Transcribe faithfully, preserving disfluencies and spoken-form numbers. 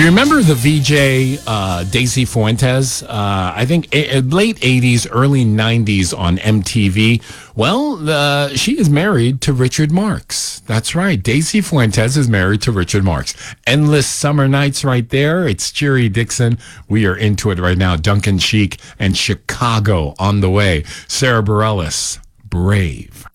you remember the V J uh, Daisy Fuentes? Uh, I think a- late eighties, early nineties on M T V. Well, uh, she is married to Richard Marx. That's right. Daisy Fuentes is married to Richard Marx. Endless Summer Nights right there. It's Jerry Dixon. We are into it right now. Duncan Sheik and Chicago on the way. Sarah Bareilles, Brave.